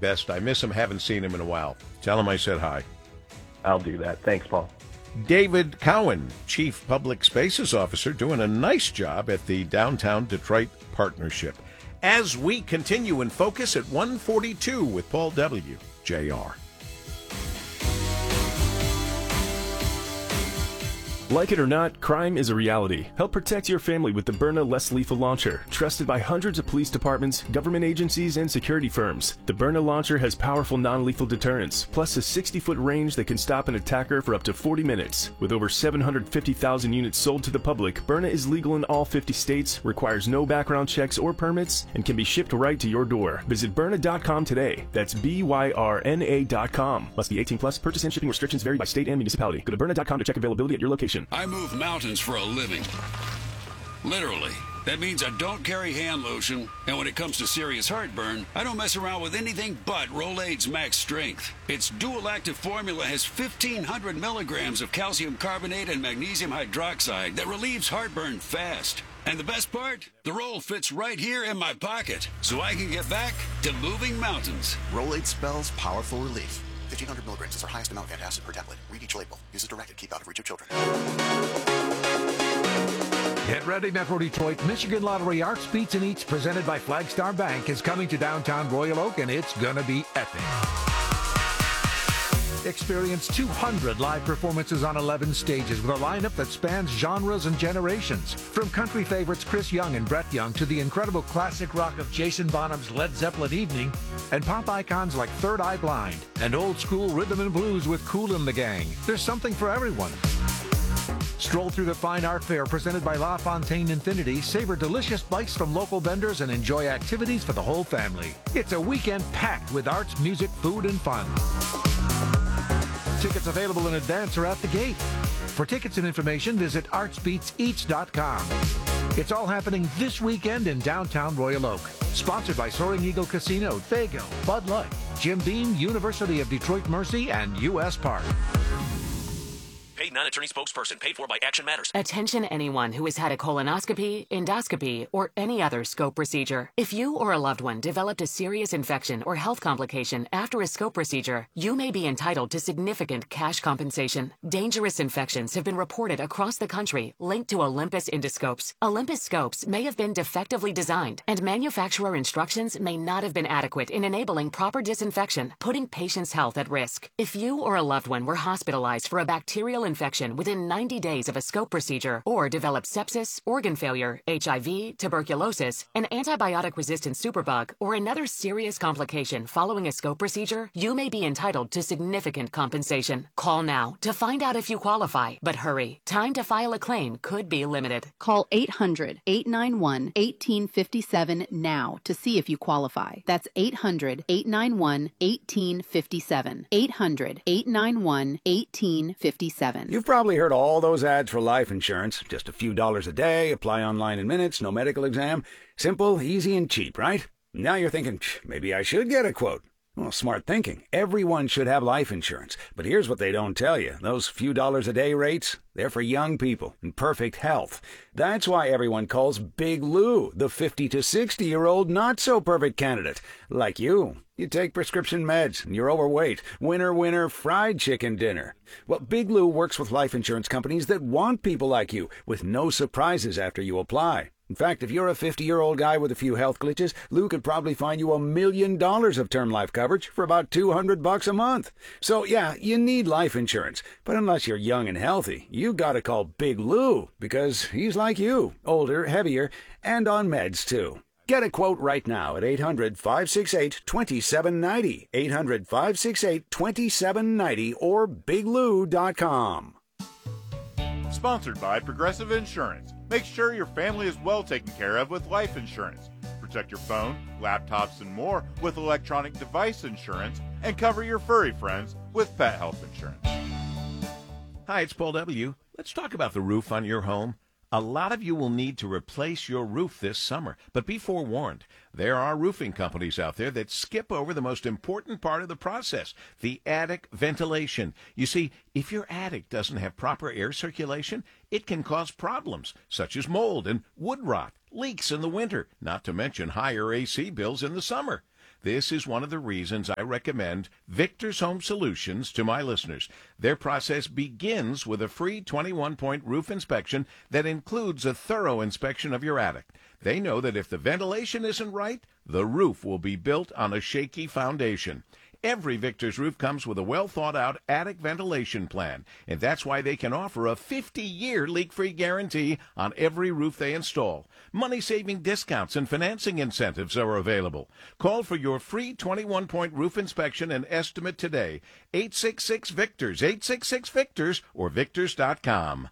best. I miss him. Haven't seen him in a while. Tell him I said hi. I'll do that. Thanks, Paul. David Cowan, Chief Public Spaces Officer, doing a nice job at the Downtown Detroit Partnership. As we continue in focus at 1:42 with Paul W. Jr. Like it or not, crime is a reality. Help protect your family with the Byrna Less Lethal Launcher, trusted by hundreds of police departments, government agencies, and security firms. The Byrna launcher has powerful non-lethal deterrence, plus a 60-foot range that can stop an attacker for up to 40 minutes. With over 750,000 units sold to the public, Byrna is legal in all 50 states, requires no background checks or permits, and can be shipped right to your door. Visit Byrna.com today. That's BYRNA.com. Must be 18 plus. Purchase and shipping restrictions vary by state and municipality. Go to Byrna.com to check availability at your location. I move mountains for a living. Literally. That means I don't carry hand lotion, and when it comes to serious heartburn, I don't mess around with anything but Rolaids Max Strength. Its dual-active formula has 1,500 milligrams of calcium carbonate and magnesium hydroxide that relieves heartburn fast. And the best part? The roll fits right here in my pocket, so I can get back to moving mountains. Rolaids spells powerful relief. 1,500 milligrams is our highest amount of antacid per tablet. Read each label. Use as directed. Keep out of reach of children. Get ready, Metro Detroit. Michigan Lottery Arts Beats and Eats, presented by Flagstar Bank, is coming to downtown Royal Oak, and it's gonna be epic. Experience 200 live performances on 11 stages with a lineup that spans genres and generations. From country favorites Chris Young and Brett Young to the incredible classic rock of Jason Bonham's Led Zeppelin Evening, and pop icons like Third Eye Blind, and old school rhythm and blues with Kool and the Gang. There's something for everyone. Stroll through the fine art fair presented by La Fontaine Infinity, savor delicious bites from local vendors, and enjoy activities for the whole family. It's a weekend packed with arts, music, food, and fun. Tickets available in advance or at the gate. For tickets and information, visit artsbeatseats.com. It's all happening this weekend in downtown Royal Oak. Sponsored by Soaring Eagle Casino, Faygo, Bud Light, Jim Beam, University of Detroit Mercy, and U.S. Park. Paid non-attorney spokesperson. Paid for by Action Matters. Attention anyone who has had a colonoscopy, endoscopy, or any other scope procedure. If you or a loved one developed a serious infection or health complication after a scope procedure, you may be entitled to significant cash compensation. Dangerous infections have been reported across the country linked to Olympus endoscopes. Olympus scopes may have been defectively designed, and manufacturer instructions may not have been adequate in enabling proper disinfection, putting patients' health at risk. If you or a loved one were hospitalized for a bacterial infection within 90 days of a scope procedure, or developed sepsis, organ failure, HIV, tuberculosis, an antibiotic-resistant superbug, or another serious complication following a scope procedure, you may be entitled to significant compensation. Call now to find out if you qualify, but hurry. Time to file a claim could be limited. Call 800-891-1857 now to see if you qualify. That's 800-891-1857. 800-891-1857. You've probably heard all those ads for life insurance. Just a few dollars a day, apply online in minutes, no medical exam. Simple, easy, and cheap, right? Now you're thinking, maybe I should get a quote. Well, smart thinking. Everyone should have life insurance. But here's what they don't tell you. Those few dollars a day rates, they're for young people in perfect health. That's why everyone calls Big Lou the 50 to 60-year-old not-so-perfect candidate. Like you. You take prescription meds, and you're overweight. Winner, winner, fried chicken dinner. Well, Big Lou works with life insurance companies that want people like you, with no surprises after you apply. In fact, if you're a 50-year-old guy with a few health glitches, Lou could probably find you $1 million of term life coverage for about $200 a month. So, yeah, you need life insurance. But unless you're young and healthy, you gotta call Big Lou, because he's like you, older, heavier, and on meds, too. Get a quote right now at 800-568-2790, 800-568-2790, or biglou.com. Sponsored by Progressive Insurance. Make sure your family is well taken care of with life insurance. Protect your phone, laptops, and more with electronic device insurance, and cover your furry friends with pet health insurance. Hi, it's Paul W. Let's talk about the roof on your home. A lot of you will need to replace your roof this summer, but be forewarned. There are roofing companies out there that skip over the most important part of the process, the attic ventilation. You see, if your attic doesn't have proper air circulation, it can cause problems, such as mold and wood rot, leaks in the winter, not to mention higher AC bills in the summer. This is one of the reasons I recommend Victor's Home Solutions to my listeners. Their process begins with a free 21-point roof inspection that includes a thorough inspection of your attic. They know that if the ventilation isn't right, the roof will be built on a shaky foundation. Every Victor's roof comes with a well-thought-out attic ventilation plan, and that's why they can offer a 50-year leak-free guarantee on every roof they install. Money-saving discounts and financing incentives are available. Call for your free 21-point roof inspection and estimate today. 866-VICTORS, 866-VICTORS, or Victors.com.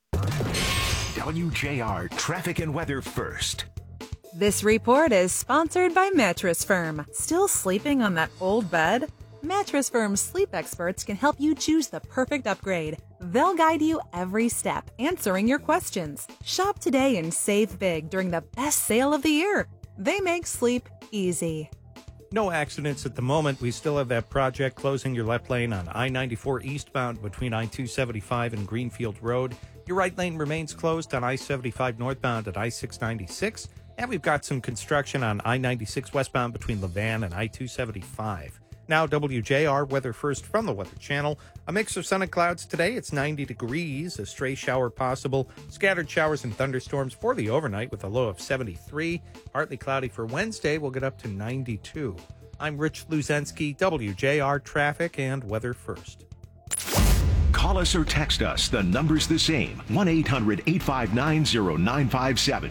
WJR Traffic and Weather First. This report is sponsored by Mattress Firm. Still sleeping on that old bed? Mattress Firm's sleep experts can help you choose the perfect upgrade. They'll guide you every step, answering your questions. Shop today and save big during the best sale of the year. They make sleep easy. No accidents at the moment. We still have that project closing your left lane on I-94 eastbound between I-275 and Greenfield Road. Your right lane remains closed on I-75 northbound at I-696. And we've got some construction on I-96 westbound between Levan and I-275. Now, WJR Weather First from the Weather Channel. A mix of sun and clouds today. It's 90 degrees, a stray shower possible. Scattered showers and thunderstorms for the overnight with a low of 73. Partly cloudy for Wednesday. We'll get up to 92. I'm Rich Luzensky, WJR Traffic and Weather First. Call us or text us. The number's the same. 1-800-859-0957.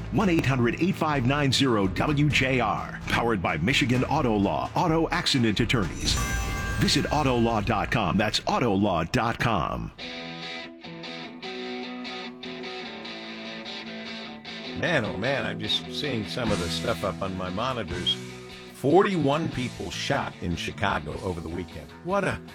1-800-859-WJR. Powered by Michigan Auto Law. Auto Accident Attorneys. Visit Autolaw.com. That's Autolaw.com. Man, oh man, I'm just seeing some of the stuff up on my monitors. 41 people shot in Chicago over the weekend. What a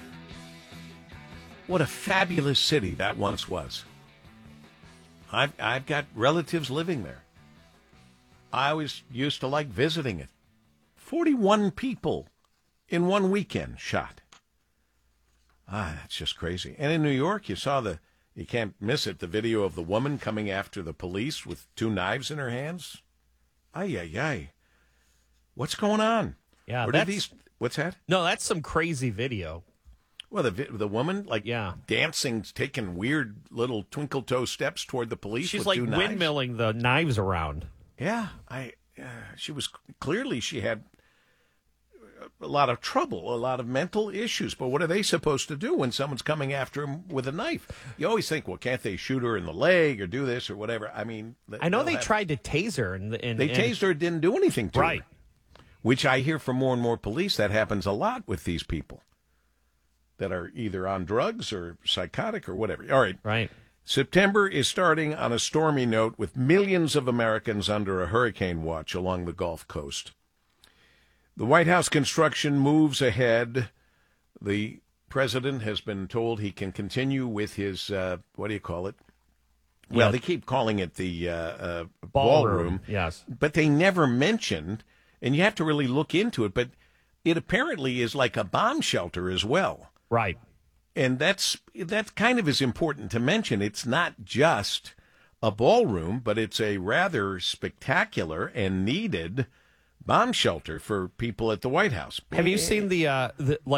fabulous city that once was. I've got relatives living there. I always used to like visiting it. 41 people in one weekend shot. That's just crazy. And in New York, you saw you can't miss it, the video of the woman coming after the police with 2 knives in her hands. Ay. What's going on? Yeah, what's that? No, that's some crazy video. Well, the woman, dancing, taking weird little twinkle toe steps toward the police. She's with 2 knives. windmilling the knives around. Yeah, she had a lot of trouble, a lot of mental issues. But what are they supposed to do when someone's coming after them with a knife? You always think, well, can't they shoot her in the leg or do this or whatever? I mean, I know they tried to tase her, and they tased her, didn't do anything to her. Which I hear from more and more police that happens a lot with these people that are either on drugs or psychotic or whatever. All right. Right. September is starting on a stormy note with millions of Americans under a hurricane watch along the Gulf Coast. The White House construction moves ahead. The president has been told he can continue with his, what do you call it? Well, they keep calling it the ballroom. Yes. But they never mentioned, and you have to really look into it, but it apparently is like a bomb shelter as well. Right. And that kind of is important to mention. It's not just a ballroom, but it's a rather spectacular and needed bomb shelter for people at the White House. Have you seen the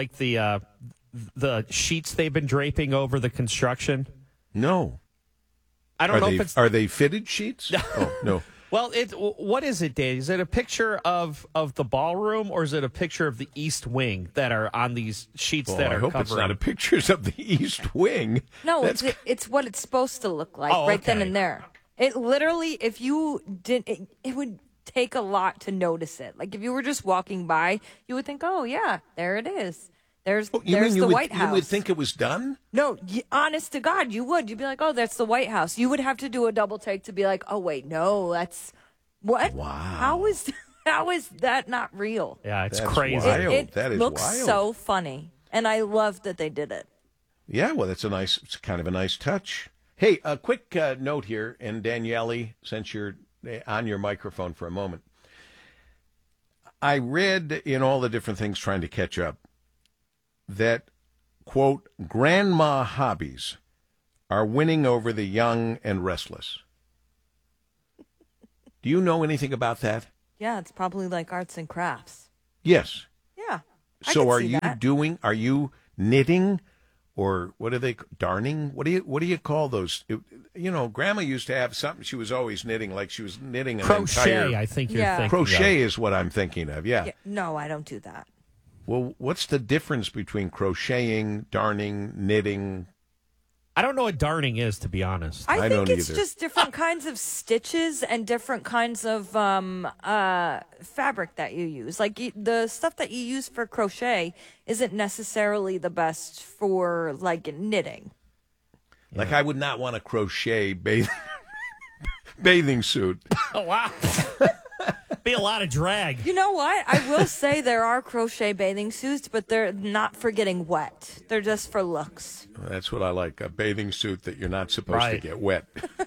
sheets they've been draping over the construction? No. I don't know if it's... Are they fitted sheets? Oh, no. Well, what is it, Dave? Is it a picture of the ballroom, or is it a picture of the East Wing that are on these sheets that are I hope covering? It's not a pictures of the East Wing. No, it's what it's supposed to look like then and there. It literally, if you didn't, it would take a lot to notice it. Like if you were just walking by, you would think, oh yeah, there it is. There's the White House. You would think it was done? No, honest to God, you would. You'd be like, oh, that's the White House. You would have to do a double take to be like, oh, wait, no, that's what? Wow. How is that not real? Yeah, it's crazy. It that is looks wild. so funny, and I love that they did it. Yeah, well, it's kind of a nice touch. Hey, a quick note here, and Daniele, since you're on your microphone for a moment, I read in all the different things trying to catch up that, quote, grandma hobbies are winning over the young and restless. Do you know anything about that? Yeah, it's probably like arts and crafts. Yes. So are you knitting, or what are they, darning? What do you call those? Grandma used to have something she was always knitting, like she was knitting an crochet, entire... I think you're thinking Crochet of. is what I'm thinking of, yeah. No, I don't do that. Well, what's the difference between crocheting, darning, knitting? I don't know what darning is, to be honest. I think don't it's either. just different kinds of stitches and different kinds of fabric that you use. Like the stuff that you use for crochet isn't necessarily the best for like knitting. Like I would not want a crochet bathing suit. Oh, wow. Be a lot of drag. You know what? I will say there are crochet bathing suits, but they're not for getting wet. They're just for looks. That's what I like, a bathing suit that you're not supposed Right. to get wet.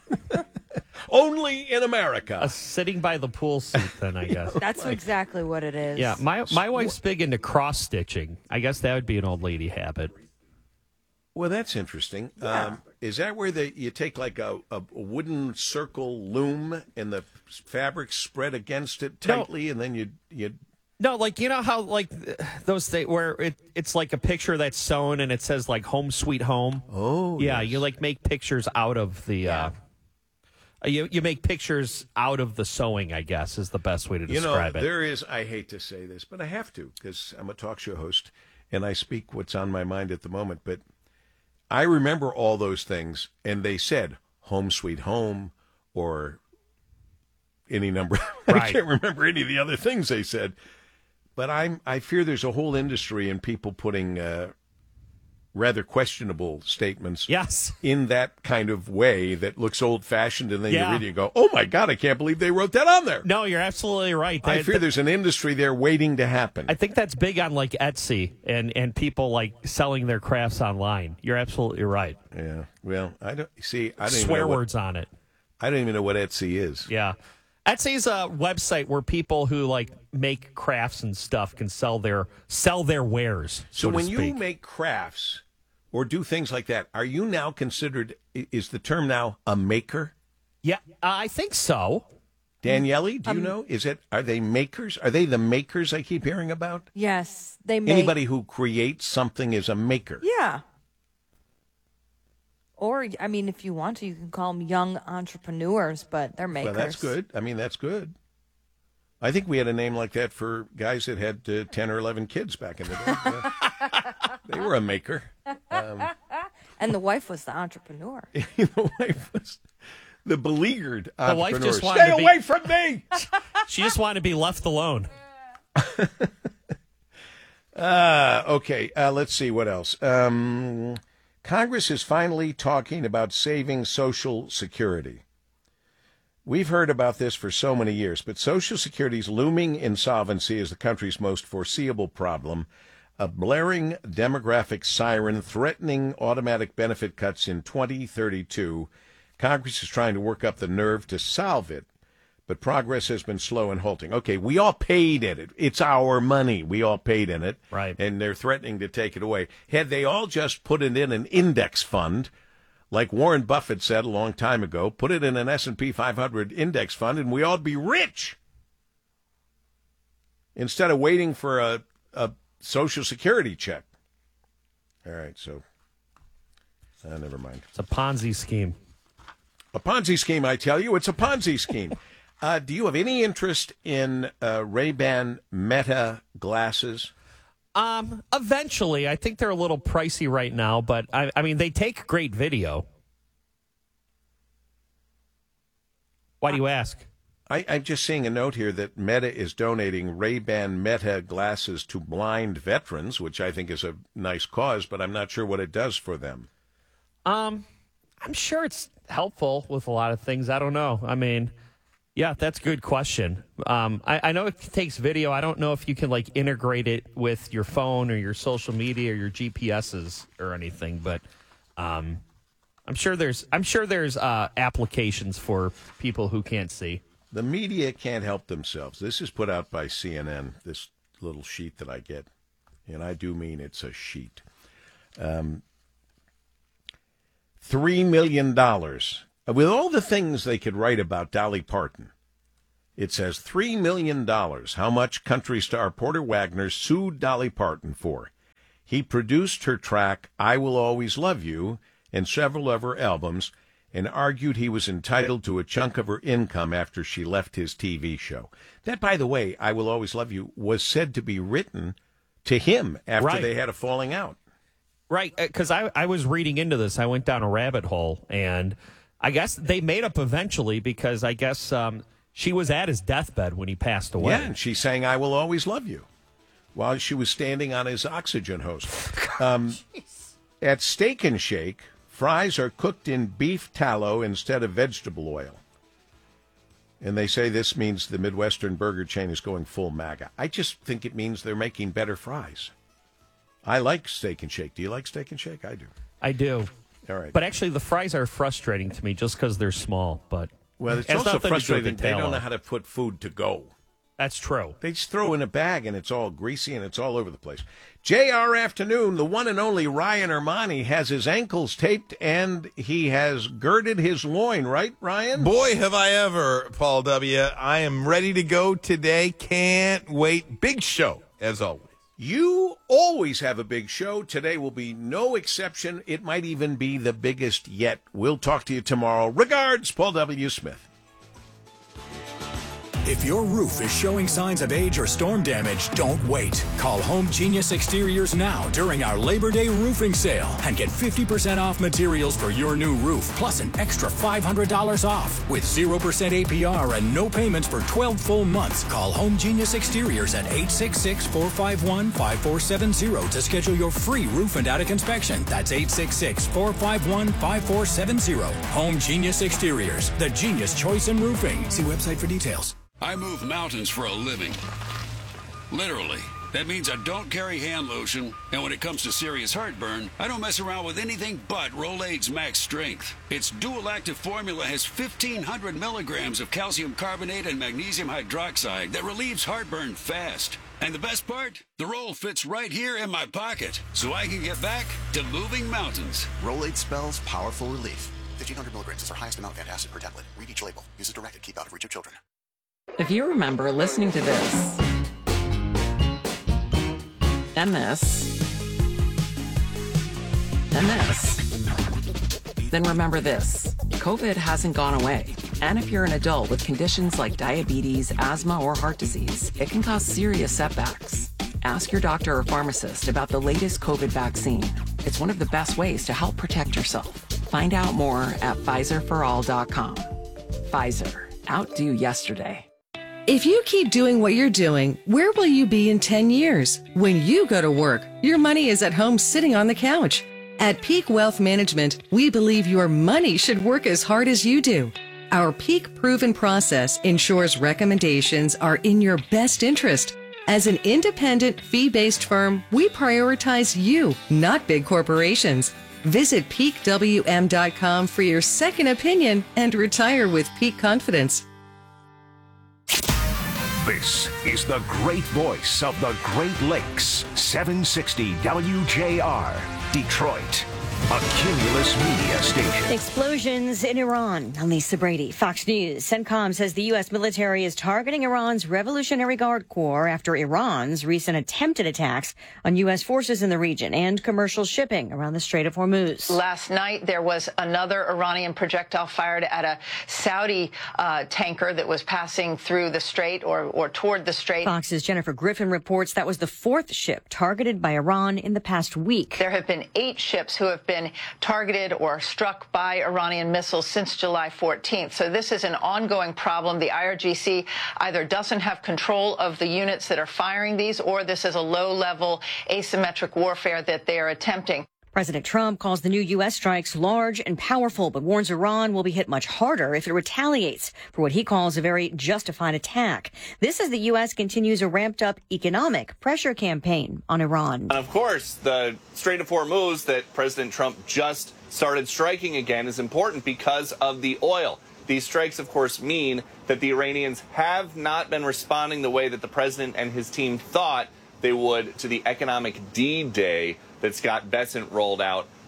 Only in America. A sitting by the pool suit, then, I guess. That's exactly what it is. Yeah, my wife's big into cross stitching. I guess that would be an old lady habit. Well, that's interesting. Yeah. Is that where you take like a wooden circle loom and the fabric spread against it tightly, and then you No, like, you know how, like, those things where it's like a picture that's sewn and it says, like, home sweet home? Oh, yeah. yes. You, like, make pictures out of the, you make pictures out of the sewing, I guess, is the best way to describe it. There is, I hate to say this, but I have to, because I'm a talk show host, and I speak what's on my mind at the moment, but I remember all those things, and they said home sweet home, or any number. Right. I can't remember any of the other things they said. But I fear there's a whole industry in people putting rather questionable statements in that kind of way that looks old-fashioned, and then you read it and go, oh, my God, I can't believe they wrote that on there. No, you're absolutely right. I fear there's an industry there waiting to happen. I think that's big on, like, Etsy and people, like, selling their crafts online. You're absolutely right. Yeah. Well, I don't even Swear know words on it. I don't even know what Etsy is. Yeah. Etsy's a website where people who like make crafts and stuff can sell their wares. So to when speak. you make crafts or do things like that, are you now considered, is the term now a maker? Yeah, I think so. Danielle, do you know? Are they makers? Are they the makers I keep hearing about? Yes, they make. Anybody who creates something is a maker. Yeah. Or, I mean, if you want to, you can call them young entrepreneurs, but they're makers. Well, that's good. I mean, that's good. I think we had a name like that for guys that had 10 or 11 kids back in the day. They were a maker. And the wife was the entrepreneur. The wife was the beleaguered entrepreneur. The wife just wanted Stay to be, away from me! She just wanted to be left alone. Okay, let's see what else. Congress is finally talking about saving Social Security. We've heard about this for so many years, but Social Security's looming insolvency is the country's most foreseeable problem, a blaring demographic siren threatening automatic benefit cuts in 2032. Congress is trying to work up the nerve to solve it, but progress has been slow and halting. Okay, we all paid in it. It's our money. We all paid in it. Right. And they're threatening to take it away. Had they all just put it in an index fund, like Warren Buffett said a long time ago, put it in an S&P 500 index fund, and we all be rich. Instead of waiting for a Social Security check. All right, so never mind. It's a Ponzi scheme. A Ponzi scheme, I tell you. It's a Ponzi scheme. Do you have any interest in Ray-Ban Meta glasses? Eventually. I think they're a little pricey right now, but I mean, they take great video. Why do you ask? I'm just seeing a note here that Meta is donating Ray-Ban Meta glasses to blind veterans, which I think is a nice cause, but I'm not sure what it does for them. I'm sure it's helpful with a lot of things. I don't know. I mean, yeah, that's a good question. I know it takes video. I don't know if you can like integrate it with your phone or your social media or your GPSs or anything, but I'm sure there's applications for people who can't see. The media can't help themselves. This is put out by CNN, this little sheet that I get, and I do mean it's a sheet. $3 million. With all the things they could write about Dolly Parton, It says $3 million, how much country star Porter Wagner sued Dolly Parton for. He produced her track, I Will Always Love You, and several of her albums, and argued he was entitled to a chunk of her income after she left his TV show. That, by the way, I Will Always Love You, was said to be written to him after they had a falling out. Right, because I was reading into this. I went down a rabbit hole, and I guess they made up eventually because I guess she was at his deathbed when he passed away. Yeah, and she sang I Will Always Love You while she was standing on his oxygen hose. At Steak and Shake, fries are cooked in beef tallow instead of vegetable oil. And they say this means the Midwestern burger chain is going full MAGA. I just think it means they're making better fries. I like Steak and Shake. Do you like Steak and Shake? I do. I do. All right. But actually, the fries are frustrating to me just because they're small. But well, it's also frustrating they don't know how to put food to go. That's true. They just throw in a bag, and it's all greasy, and it's all over the place. JR Afternoon, the one and only Ryan Armani has his ankles taped, and he has girded his loin, right, Ryan? Boy, have I ever, Paul W. I am ready to go today. Can't wait. Big show, as always. You always have a big show. Today will be no exception. It might even be the biggest yet. We'll talk to you tomorrow. Regards, Paul W. Smith. If your roof is showing signs of age or storm damage, don't wait. Call Home Genius Exteriors now during our Labor Day roofing sale and get 50% off materials for your new roof, plus an extra $500 off. With 0% APR and no payments for 12 full months, call Home Genius Exteriors at 866-451-5470 to schedule your free roof and attic inspection. That's 866-451-5470. Home Genius Exteriors, the genius choice in roofing. See website for details. I move mountains for a living. Literally. That means I don't carry hand lotion, and when it comes to serious heartburn, I don't mess around with anything but Rolaids Max Strength. Its dual-active formula has 1,500 milligrams of calcium carbonate and magnesium hydroxide that relieves heartburn fast. And the best part? The roll fits right here in my pocket, so I can get back to moving mountains. Rolaids spells powerful relief. 1,500 milligrams is our highest amount of antacid per tablet. Read each label. Use as directed. Keep out of reach of children. If you remember listening to this, and this, and this, then remember this. COVID hasn't gone away. And if you're an adult with conditions like diabetes, asthma, or heart disease, it can cause serious setbacks. Ask your doctor or pharmacist about the latest COVID vaccine. It's one of the best ways to help protect yourself. Find out more at PfizerForAll.com. Pfizer. Outdo yesterday. If you keep doing what you're doing, where will you be in 10 years? When you go to work, your money is at home sitting on the couch. At Peak Wealth Management, we believe your money should work as hard as you do. Our Peak Proven process ensures recommendations are in your best interest. As an independent, fee-based firm, we prioritize you, not big corporations. Visit peakwm.com for your second opinion and retire with peak confidence. This is the great voice of the Great Lakes, 760 WJR, Detroit, a Cumulus Media station. Explosions in Iran. I'm Lisa Brady, Fox News. CENTCOM says the U.S. military is targeting Iran's Revolutionary Guard Corps after Iran's recent attempted attacks on U.S. forces in the region and commercial shipping around the Strait of Hormuz. Last night, there was another Iranian projectile fired at a Saudi tanker that was passing through the strait or toward the strait. Fox's Jennifer Griffin reports that was the fourth ship targeted by Iran in the past week. There have been 8 ships who have been targeted or struck by Iranian missiles since July 14th. So this is an ongoing problem. The IRGC either doesn't have control of the units that are firing these, or this is a low-level asymmetric warfare that they are attempting. President Trump calls the new U.S. strikes large and powerful, but warns Iran will be hit much harder if it retaliates for what he calls a very justified attack. This as the U.S. continues a ramped-up economic pressure campaign on Iran. And of course, the Strait of Hormuz that President Trump just started striking again is important because of the oil. These strikes, of course, mean that the Iranians have not been responding the way that the president and his team thought they would to the economic D-Day that Scott Bessent rolled out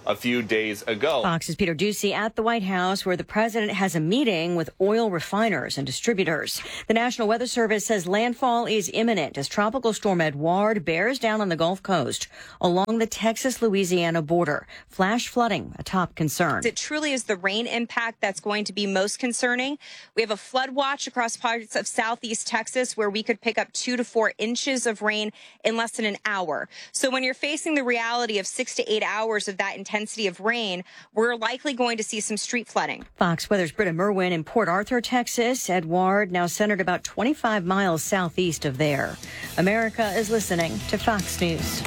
a few days ago. Fox's Peter Doocy at the White House, where the president has a meeting with oil refiners and distributors. The National Weather Service says landfall is imminent as Tropical Storm Edouard bears down on the Gulf Coast along the Texas-Louisiana border. Flash flooding, a top concern. It truly is the rain impact that's going to be most concerning. We have a flood watch across parts of southeast Texas where we could pick up 2 to 4 inches of rain in less than an hour. So when you're facing the reality of 6 to 8 hours of that intensity of rain, we're likely going to see some street flooding. Fox Weather's Britta Merwin in Port Arthur, Texas. Edouard now centered about 25 miles southeast of there. America is listening to Fox News.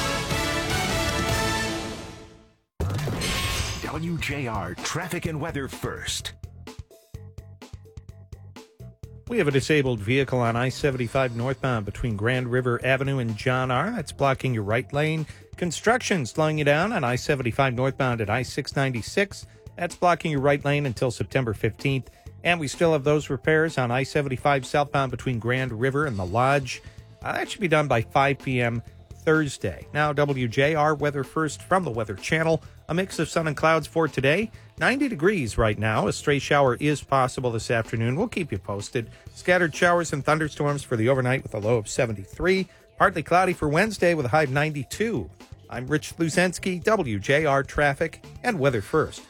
WJR Traffic and Weather first. We have a disabled vehicle on I-75 northbound between Grand River Avenue and John R. That's blocking your right lane. Construction slowing you down on I-75 northbound at I-696. That's blocking your right lane until September 15th. And we still have those repairs on I-75 southbound between Grand River and the Lodge. That should be done by 5 p.m. Thursday. Now, WJR weather first from the Weather Channel. A mix of sun and clouds for today. 90 degrees right now. A stray shower is possible this afternoon. We'll keep you posted. Scattered showers and thunderstorms for the overnight with a low of 73. Partly cloudy for Wednesday with a high of 92. I'm Rich Luzensky, WJR Traffic and Weather First.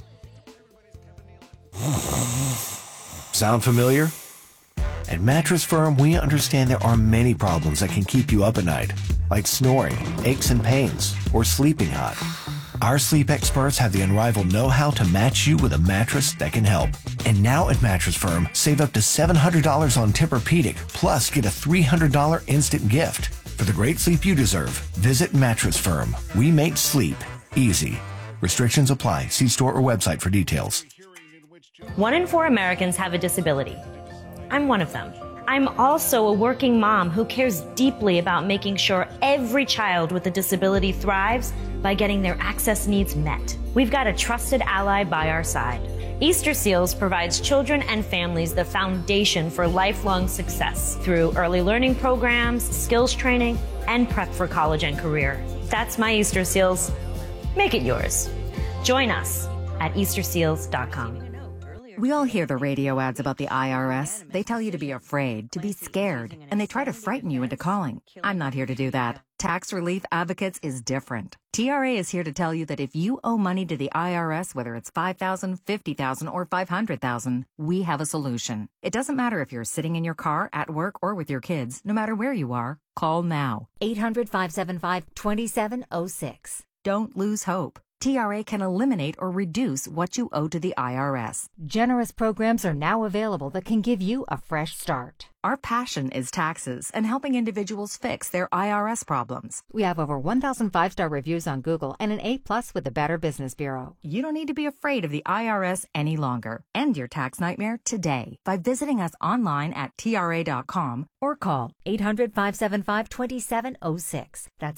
Sound familiar? At Mattress Firm, we understand there are many problems that can keep you up at night, like snoring, aches and pains, or sleeping hot. Our sleep experts have the unrivaled know-how to match you with a mattress that can help. And now at Mattress Firm, save up to $700 on Tempur-Pedic, plus get a $300 instant gift. For the great sleep you deserve, visit Mattress Firm. We make sleep easy. Restrictions apply. See store or website for details. 1 in 4 Americans have a disability. I'm one of them. I'm also a working mom who cares deeply about making sure every child with a disability thrives by getting their access needs met. We've got a trusted ally by our side. Easter Seals provides children and families the foundation for lifelong success through early learning programs, skills training, and prep for college and career. That's my Easter Seals. Make it yours. Join us at easterseals.com. We all hear the radio ads about the IRS. They tell you to be afraid, to be scared, and they try to frighten you into calling. I'm not here to do that. Tax Relief Advocates is different. TRA is here to tell you that if you owe money to the IRS, whether it's $5,000, $50,000, or $500,000, we have a solution. It doesn't matter if you're sitting in your car, at work, or with your kids. No matter where you are, call now. 800-575-2706. Don't lose hope. TRA can eliminate or reduce what you owe to the IRS. Generous programs are now available that can give you a fresh start. Our passion is taxes and helping individuals fix their IRS problems. We have over 1,000 5-star reviews on Google and an A+ with the Better Business Bureau. You don't need to be afraid of the IRS any longer. End your tax nightmare today by visiting us online at TRA.com or call 800-575-2706. That's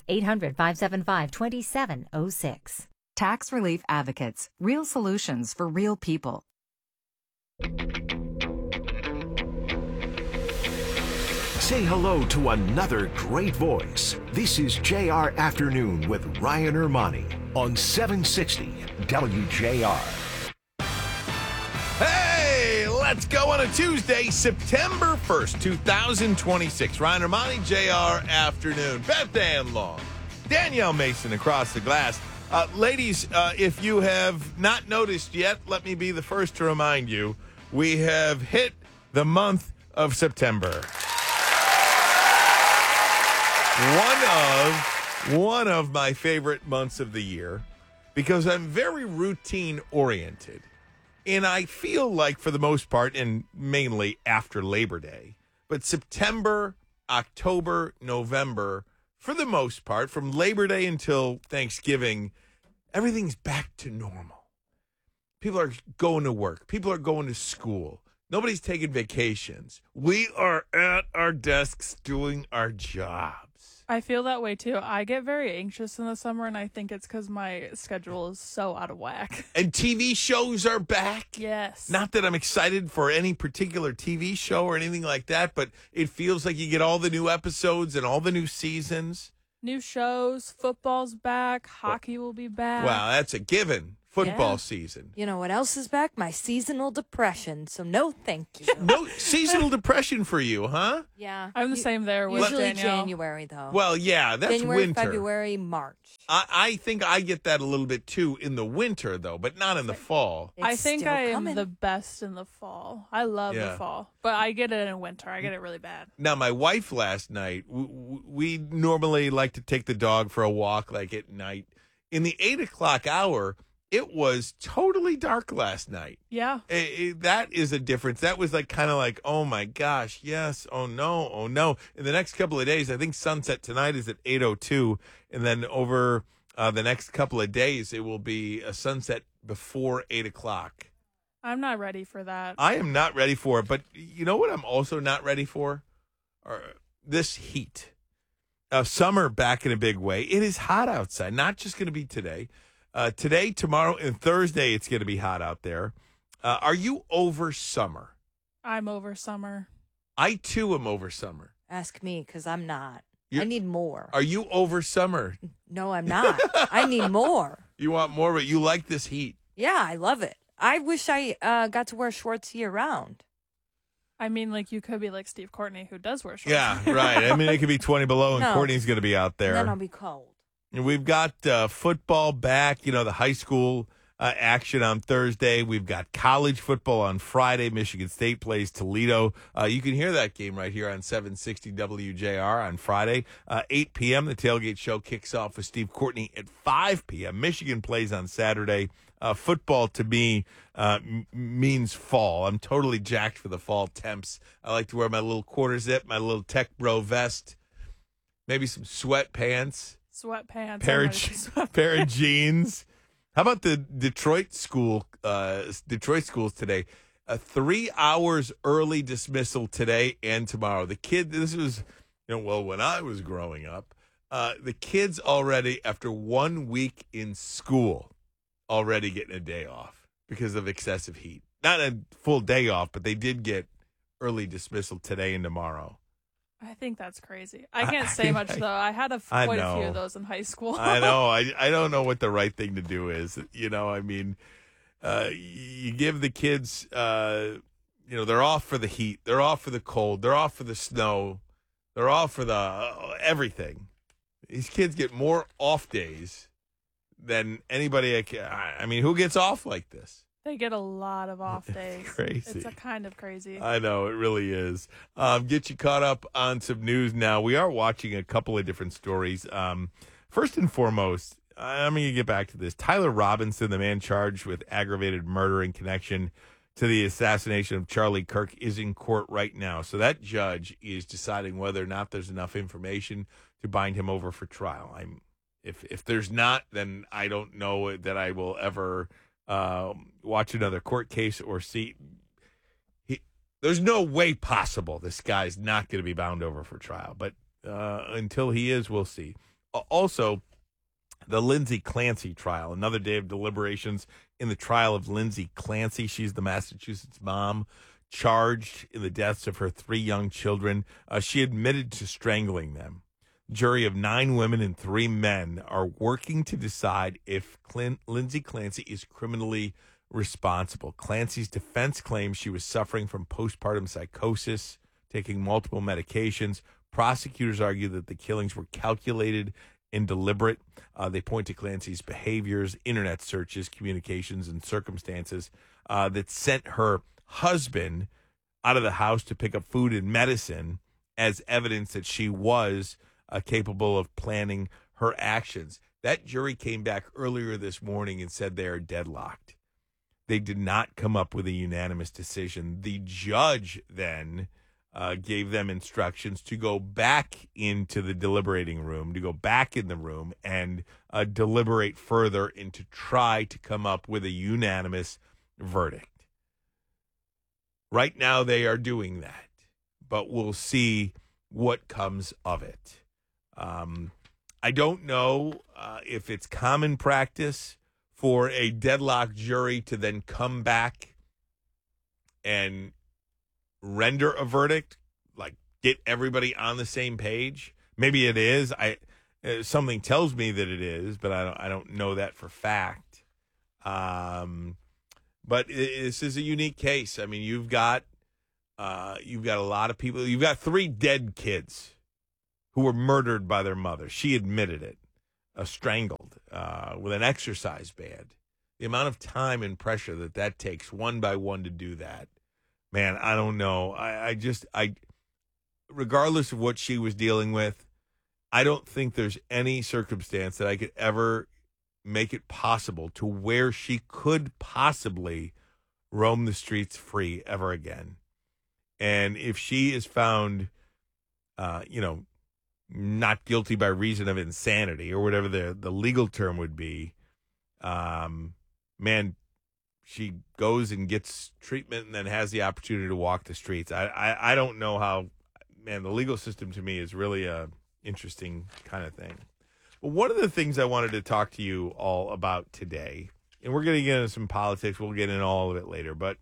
800-575-2706. Tax Relief Advocates. Real solutions for real people. Say hello to another great voice. This is JR Afternoon with Ryan Ermani on 760 WJR. Hey, let's go on a Tuesday, September 1st, 2026. Ryan Ermani, JR Afternoon. Beth Ann Long, Danielle Mason across the glass. Ladies, if you have not noticed yet, let me be the first to remind you, we have hit the month of September. One of my favorite months of the year because I'm very routine oriented. And I feel like for the most part, and mainly after Labor Day, but September, October, November, for the most part, from Labor Day until Thanksgiving, everything's back to normal. People are going to work. People are going to school. Nobody's taking vacations. We are at our desks doing our jobs. I feel that way, too. I get very anxious in the summer, and I think it's because my schedule is so out of whack. And TV shows are back. Yes. Not that I'm excited for any particular TV show or anything like that, but it feels like you get all the new episodes and all the new seasons. New shows, football's back, hockey will be back. Wow, that's a given. Football season. You know what else is back? My seasonal depression. So no, thank you. No seasonal depression for you, huh? Yeah, I'm the same there with usually Danielle. January though. Well, yeah, that's January, winter. February, March. I think I get that a little bit too in the winter though, but not in the fall. I think still I am coming. the best in the fall. I love the fall, but I get it in winter. I get it really bad. Now, my wife last night, we normally like to take the dog for a walk like at night. In the 8 o'clock hour, it was totally dark last night. Yeah. That is a difference. That was like kind of like, oh my gosh, yes, oh no, oh no. In the next couple of days, I think sunset tonight is at 8:02, and then over the next couple of days, it will be a sunset before 8 o'clock. I'm not ready for that. I am not ready for it, but you know what I'm also not ready for? This heat. Summer back in a big way. It is hot outside, not just going to be today. Today, tomorrow, and Thursday, it's going to be hot out there. Are you over summer? I'm over summer. I, too, am over summer. Ask me, because I'm not. I need more. Are you over summer? No, I'm not. I need more. You want more, but you like this heat. Yeah, I love it. I wish I got to wear shorts year round. I mean, like, you could be like Steve Courtney, who does wear shorts. Yeah, right. I mean, it could be 20 below, and No. Courtney's going to be out there. Then I'll be cold. And we've got football back, the high school action on Thursday. We've got college football on Friday. Michigan State plays Toledo. You can hear that game right here on 760 WJR on Friday. 8 p.m., the Tailgate Show kicks off with Steve Courtney at 5 p.m. Michigan plays on Saturday. Football, to me, means fall. I'm totally jacked for the fall temps. I like to wear my little quarter zip, my little Tech Bro vest, maybe some sweatpants. Sweatpants. Pair of jeans. How about the Detroit schools today? 3 hours early dismissal today and tomorrow. The kid, this was, when I was growing up, the kids already, after 1 week in school, already getting a day off because of excessive heat. Not a full day off, but they did get early dismissal today and tomorrow. I think that's crazy. I can't say much, though. I had quite a few of those in high school. I know. I don't know what the right thing to do is. I mean, you give the kids, they're off for the heat. They're off for the cold. They're off for the snow. They're off for the everything. These kids get more off days than anybody. I mean, who gets off like this? They get a lot of off days. Crazy. It's kind of crazy. I know, it really is. Get you caught up on some news now. We are watching a couple of different stories. First and foremost, I'm going to get back to this. Tyler Robinson, the man charged with aggravated murder in connection to the assassination of Charlie Kirk, is in court right now. So that judge is deciding whether or not there's enough information to bind him over for trial. If there's not, then I don't know that I will ever watch another court case or see. There's no way possible this guy's not going to be bound over for trial. But until he is, we'll see. Also, the Lindsay Clancy trial, another day of deliberations in the trial of Lindsay Clancy. She's the Massachusetts mom charged in the deaths of her 3 young children. She admitted to strangling them. Jury of 9 women and 3 men are working to decide if Lindsay Clancy is criminally responsible. Clancy's defense claims she was suffering from postpartum psychosis, taking multiple medications. Prosecutors argue that the killings were calculated and deliberate. They point to Clancy's behaviors, internet searches, communications, and circumstances that sent her husband out of the house to pick up food and medicine as evidence that she was capable of planning her actions. That jury came back earlier this morning and said they are deadlocked. They did not come up with a unanimous decision. The judge then gave them instructions to go back into the deliberating room, to go back in the room and deliberate further and to try to come up with a unanimous verdict. Right now they are doing that, but we'll see what comes of it. I don't know if it's common practice for a deadlocked jury to then come back and render a verdict, like get everybody on the same page. Maybe it is. Something tells me that it is, but I don't know that for fact. But this is a unique case. I mean, you've got a lot of people. You've got 3 dead kids who were murdered by their mother. She admitted it, strangled with an exercise band. The amount of time and pressure that takes one by one to do that, man, I don't know. I regardless of what she was dealing with, I don't think there's any circumstance that I could ever make it possible to where she could possibly roam the streets free ever again. And if she is found, not guilty by reason of insanity or whatever the legal term would be, man, she goes and gets treatment and then has the opportunity to walk the streets. I don't know how, man, the legal system to me is really a interesting kind of thing. But one of the things I wanted to talk to you all about today, and we're going to get into some politics, we'll get into all of it later, but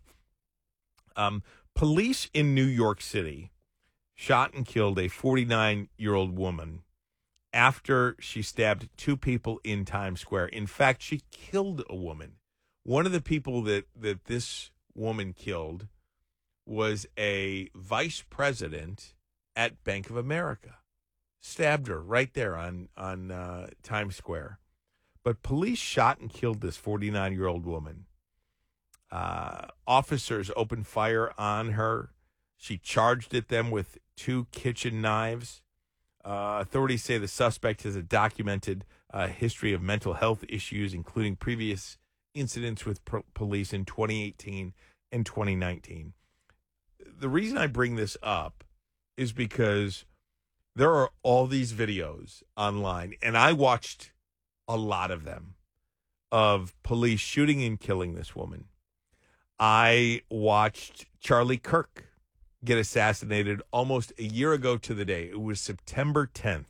police in New York City shot and killed a 49-year-old woman after she stabbed 2 people in Times Square. In fact, she killed a woman. One of the people that this woman killed was a vice president at Bank of America. Stabbed her right there on Times Square. But police shot and killed this 49-year-old woman. Officers opened fire on her. She charged at them with 2 kitchen knives. Authorities say the suspect has a documented history of mental health issues, including previous incidents with police in 2018 and 2019. The reason I bring this up is because there are all these videos online, and I watched a lot of them, of police shooting and killing this woman. I watched Charlie Kirk get assassinated almost a year ago to the day. It was September 10th,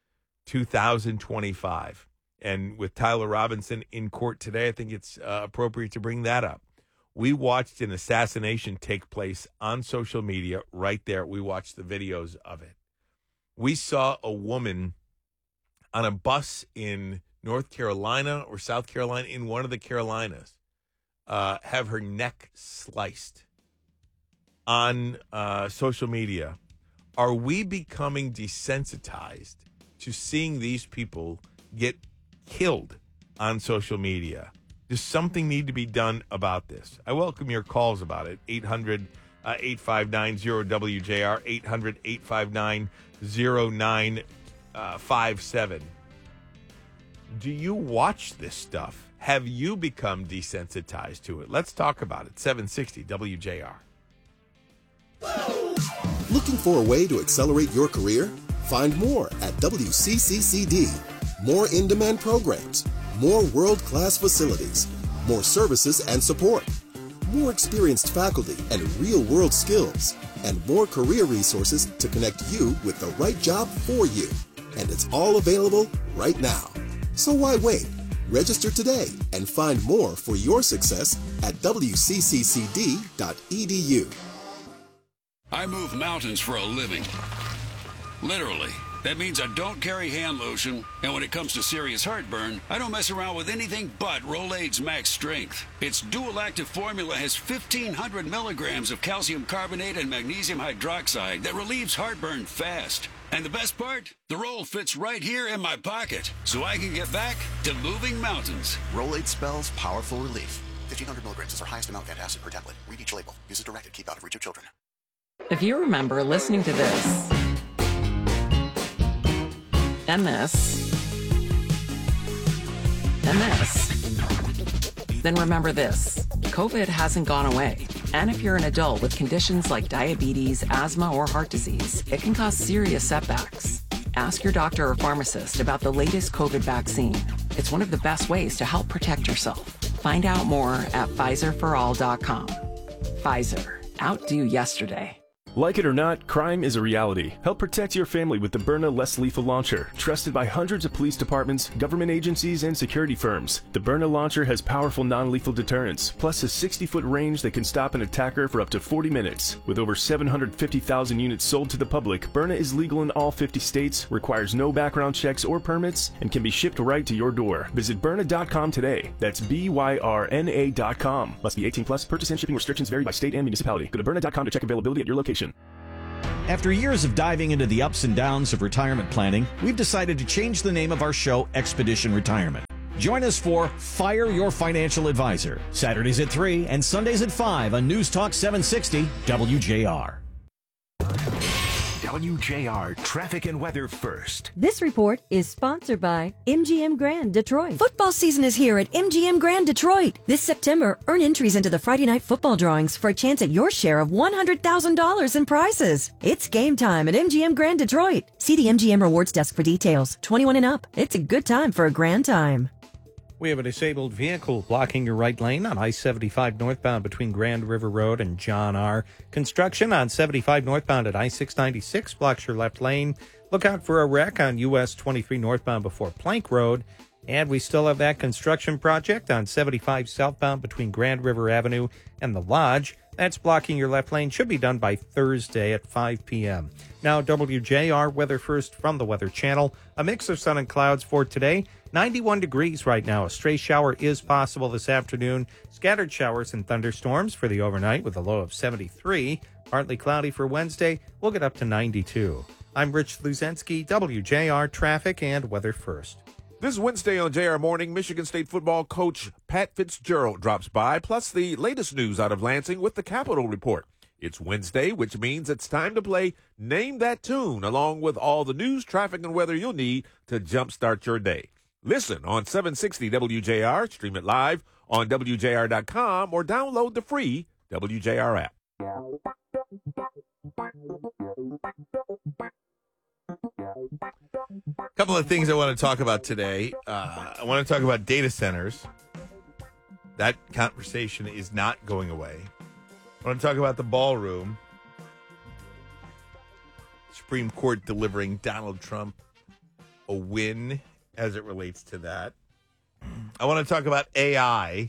2025. And with Tyler Robinson in court today, I think it's appropriate to bring that up. We watched an assassination take place on social media right there. We watched the videos of it. We saw a woman on a bus in North Carolina or South Carolina, in one of the Carolinas, have her neck sliced on social media. Are we becoming desensitized to seeing these people get killed on social media? Does something need to be done about this? I welcome your calls about it. 800-859-0WJR, 800-859-0957. Do you watch this stuff? Have you become desensitized to it? Let's talk about it. 760 WJR. Looking for a way to accelerate your career? Find more at WCCCD. More in-demand programs, more world-class facilities, more services and support, more experienced faculty and real-world skills, and more career resources to connect you with the right job for you. And it's all available right now. So why wait? Register today and find more for your success at wcccd.edu. I move mountains for a living. Literally. That means I don't carry hand lotion, and when it comes to serious heartburn, I don't mess around with anything but Rolaids Max Strength. Its dual-active formula has 1,500 milligrams of calcium carbonate and magnesium hydroxide that relieves heartburn fast. And the best part? The roll fits right here in my pocket, so I can get back to moving mountains. Rolaids spells powerful relief. 1,500 milligrams is our highest amount of antacid per tablet. Read each label. Use as directed. Keep out of reach of children. If you remember listening to this, and this, and this, then remember this. COVID hasn't gone away. And if you're an adult with conditions like diabetes, asthma, or heart disease, it can cause serious setbacks. Ask your doctor or pharmacist about the latest COVID vaccine. It's one of the best ways to help protect yourself. Find out more at PfizerForAll.com. Pfizer. Outdo yesterday. Like it or not, crime is a reality. Help protect your family with the Byrna Less Lethal Launcher, trusted by hundreds of police departments, government agencies, and security firms. The Byrna launcher has powerful non-lethal deterrence, plus a 60-foot range that can stop an attacker for up to 40 minutes. With over 750,000 units sold to the public, Byrna is legal in all 50 states, requires no background checks or permits, and can be shipped right to your door. Visit Byrna.com today. That's BYRNA.com. Must be 18 plus. Purchase and shipping restrictions vary by state and municipality. Go to Byrna.com to check availability at your location. After years of diving into the ups and downs of retirement planning, we've decided to change the name of our show, Expedition Retirement. Join us for Fire Your Financial Advisor, Saturdays at 3 and Sundays at 5 on News Talk 760 WJR. WJR Traffic and Weather First. This report is sponsored by MGM Grand Detroit. Football season is here at MGM Grand Detroit. This September, earn entries into the Friday night football drawings for a chance at your share of $100,000 in prizes. It's game time at MGM Grand Detroit. See the MGM Rewards desk for details. 21 and up. It's a good time for a grand time. We have a disabled vehicle blocking your right lane on I-75 northbound between Grand River Road and John R. Construction on 75 northbound at I-696 blocks your left lane. Look out for a wreck on US 23 northbound before Plank Road. And we still have that construction project on 75 southbound between Grand River Avenue and the Lodge. That's blocking your left lane. Should be done by Thursday at 5 p.m. Now, WJR Weather First from the Weather Channel. A mix of sun and clouds for today. 91 degrees right now. A stray shower is possible this afternoon. Scattered showers and thunderstorms for the overnight with a low of 73. Partly cloudy for Wednesday. We'll get up to 92. I'm Rich Luzensky, WJR Traffic and Weather First. This Wednesday on JR Morning, Michigan State football coach Pat Fitzgerald drops by, plus the latest news out of Lansing with the Capitol Report. It's Wednesday, which means it's time to play Name That Tune, along with all the news, traffic, and weather you'll need to jumpstart your day. Listen on 760 WJR, stream it live on WJR.com, or download the free WJR app. A couple of things I want to talk about today. I want to talk about data centers. That conversation is not going away. I want to talk about the ballroom. Supreme Court delivering Donald Trump a win as it relates to that. I want to talk about AI.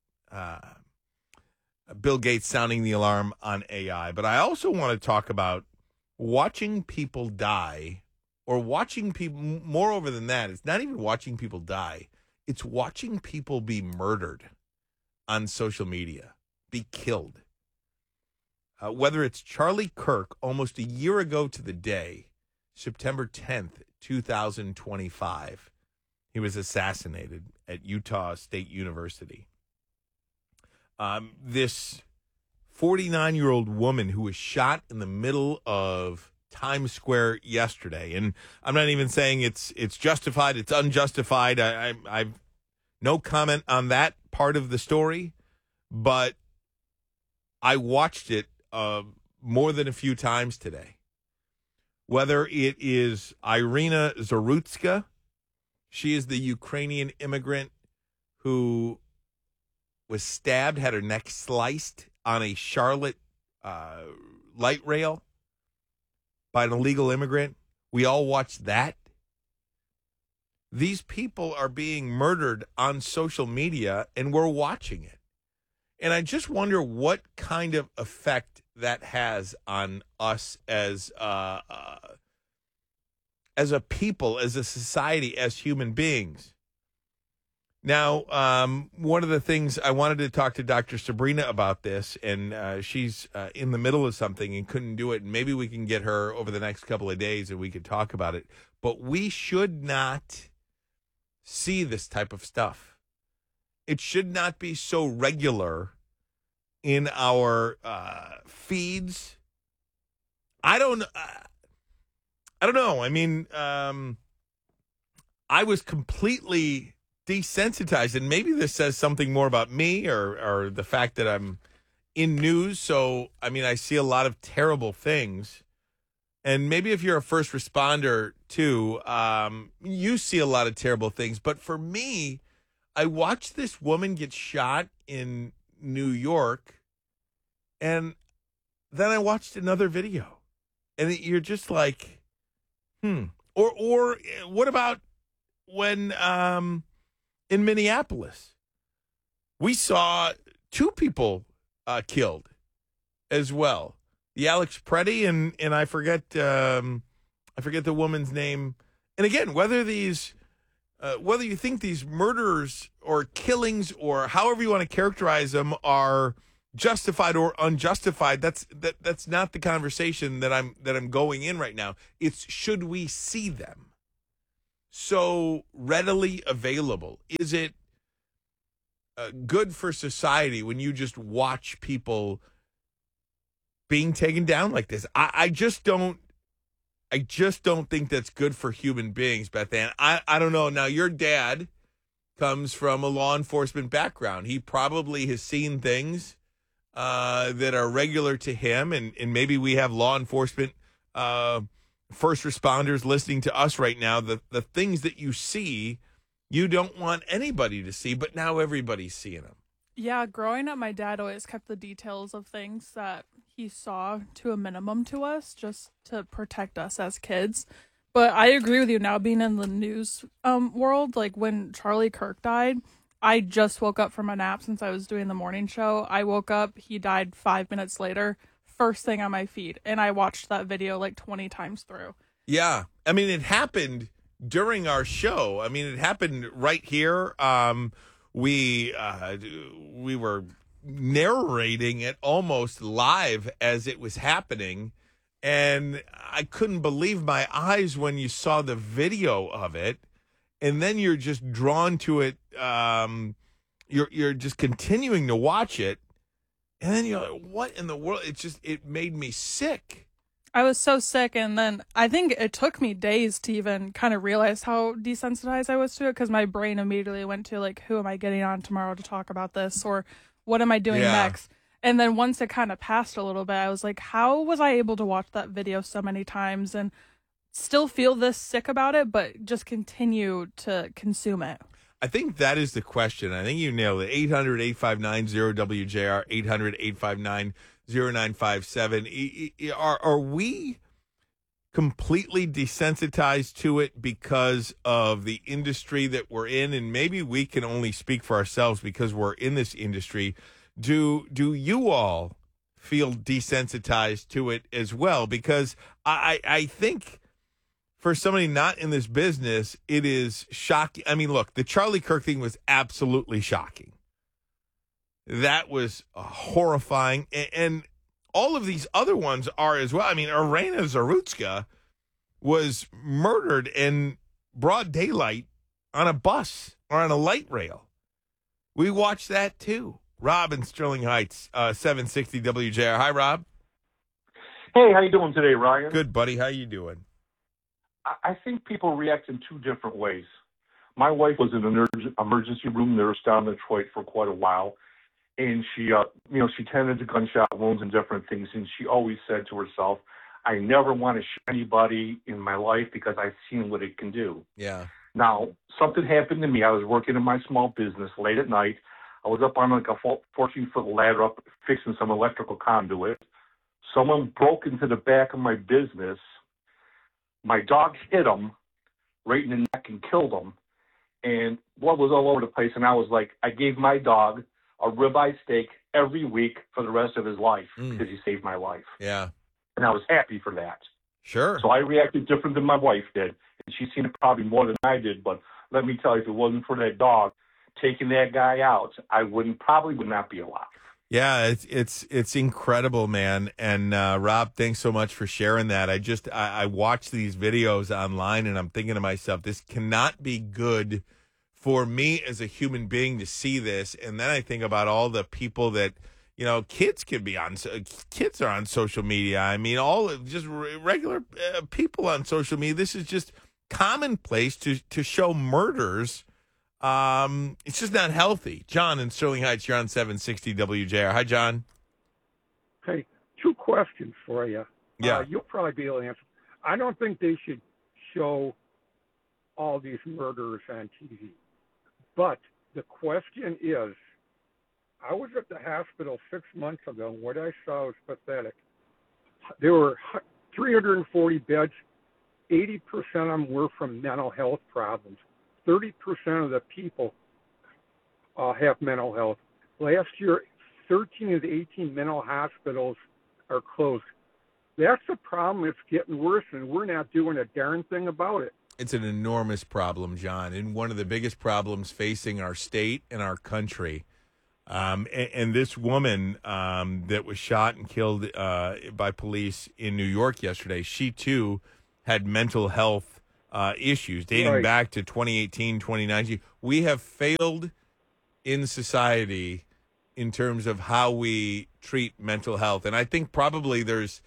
Bill Gates sounding the alarm on AI. But I also want to talk about watching people die, or watching people, moreover than that, it's not even watching people die. It's watching people be murdered on social media, be killed. Whether it's Charlie Kirk, almost a year ago to the day, September 10th, 2025, he was assassinated at Utah State University. This 49-year-old woman who was shot in the middle of Times Square yesterday, and I'm not even saying it's justified, it's unjustified. I've no comment on that part of the story, but I watched it more than a few times today. Whether it is Irina Zarutska, she is the Ukrainian immigrant who was stabbed, had her neck sliced on a Charlotte light rail by an illegal immigrant. We all watched that. These people are being murdered on social media, and we're watching it. And I just wonder what kind of effect that has on us as a people, as a society, as human beings. Now, one of the things I wanted to talk to Dr. Sabrina about this, and she's in the middle of something and couldn't do it. And maybe we can get her over the next couple of days and we could talk about it. But we should not see this type of stuff. It should not be so regular in our feeds. I don't know. I mean, I was completely desensitized, and maybe this says something more about me or the fact that I'm in news. So, I mean, I see a lot of terrible things. And maybe if you're a first responder too, you see a lot of terrible things. But for me, I watched this woman get shot in New York, and then I watched another video, and you're just like, Or what about when in Minneapolis we saw 2 people killed as well? The Alex Preddy and I forget the woman's name. And again, whether you think these murders or killings or however you want to characterize them are justified or unjustified, that's not the conversation that I'm going in right now. It's should we see them so readily available? Is it good for society when you just watch people being taken down like this? I just don't think that's good for human beings, Beth Ann. I don't know. Now, your dad comes from a law enforcement background. He probably has seen things that are regular to him, and maybe we have law enforcement first responders listening to us right now. The things that you see, you don't want anybody to see, but now everybody's seeing them. Yeah, growing up, my dad always kept the details of things that he saw to a minimum to us, just to protect us as kids. But I agree with you now, being in the news world, like when Charlie Kirk died, I just woke up from a nap since I was doing the morning show. I woke up, he died 5 minutes later, first thing on my feed, and I watched that video like 20 times through. Yeah. I mean, it happened during our show. I mean, it happened right here. We were narrating it almost live as it was happening, and I couldn't believe my eyes when you saw the video of it, and then you're just drawn to it. You're just continuing to watch it, and then you're like, what in the world? It made me sick. I was so sick, and then I think it took me days to even kind of realize how desensitized I was to it, because my brain immediately went to, like, who am I getting on tomorrow to talk about this, or what am I doing next? And then once it kind of passed a little bit, I was like, how was I able to watch that video so many times and still feel this sick about it, but just continue to consume it? I think that is the question. I think you nailed it. 800-859-0WJR, 800-859-0957. Are we completely desensitized to it because of the industry that we're in? And maybe we can only speak for ourselves because we're in this industry. Do you all feel desensitized to it as well? Because I think for somebody not in this business, it is shocking. I mean, look, the Charlie Kirk thing was absolutely shocking. That was horrifying. And all of these other ones are as well. I mean, Irena Zarutska was murdered in broad daylight on a bus or on a light rail. We watched that too. Rob in Sterling Heights, 760 WJR. Hi, Rob. Hey, how you doing today, Ryan? Good, buddy. How you doing? I think people react in 2 different ways. My wife was an emergency room nurse down in Detroit for quite a while, and she tended to gunshot wounds and different things, and she always said to herself, I never want to shoot anybody in my life because I've seen what it can do. Yeah. Now, something happened to me. I was working in my small business late at night. I was up on like a 14-foot ladder up fixing some electrical conduit. Someone broke into the back of my business. My dog hit him right in the neck and killed him. And blood was all over the place. And I was like, I gave my dog a ribeye steak every week for the rest of his life because he saved my life. Yeah. And I was happy for that. Sure. So I reacted different than my wife did. And she's seen it probably more than I did. But let me tell you, if it wasn't for that dog taking that guy out, I would not be alive. Yeah, it's incredible, man. And Rob, thanks so much for sharing that. I watch these videos online and I'm thinking to myself, this cannot be good for me as a human being to see this. And then I think about all the people that, kids are on social media. I mean, all just regular people on social media. This is just commonplace to show murders. It's just not healthy. John in Sterling Heights, you're on 760 WJR. Hi, John. Hey, 2 questions for you. Yeah. You'll probably be able to answer. I don't think they should show all these murders on TV. But the question is, I was at the hospital 6 months ago, and what I saw was pathetic. there were 340 beds. 80% of them were from mental health problems. 30% of the people have mental health. Last year, 13 of the 18 mental hospitals are closed. That's a problem. It's getting worse, and we're not doing a darn thing about it. It's an enormous problem, John, and one of the biggest problems facing our state and our country. And this woman that was shot and killed by police in New York yesterday, she too had mental health issues dating back to 2018, 2019. We have failed in society in terms of how we treat mental health. And I think probably there's,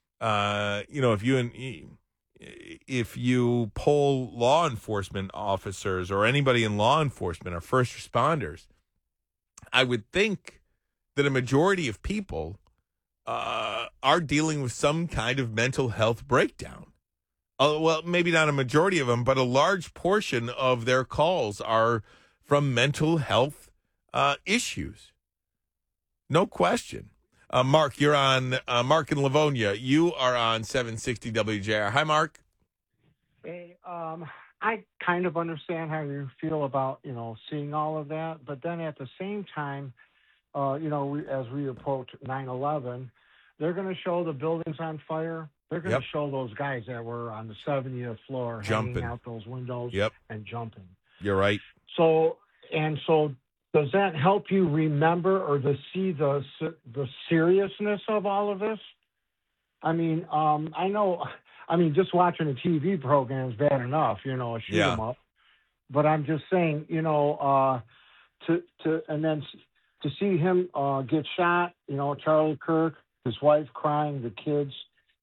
if you poll law enforcement officers or anybody in law enforcement or first responders, I would think that a majority of people are dealing with some kind of mental health breakdown. Well, maybe not a majority of them, but a large portion of their calls are from mental health issues. No question. Mark, you're on, Mark in Livonia. You are on 760 WJR. Hi, Mark. Hey, I kind of understand how you feel about, seeing all of that. But then at the same time, as we approach 9/11, they're going to show the buildings on fire. They're going to show those guys that were on the 70th floor hanging out those windows and jumping. You're right. So does that help you remember or to see the seriousness of all of this? I mean, I know. I mean, just watching a TV program is bad enough, a shoot 'em up. But I'm just saying, and then to see him get shot, Charlie Kirk, his wife crying, the kids.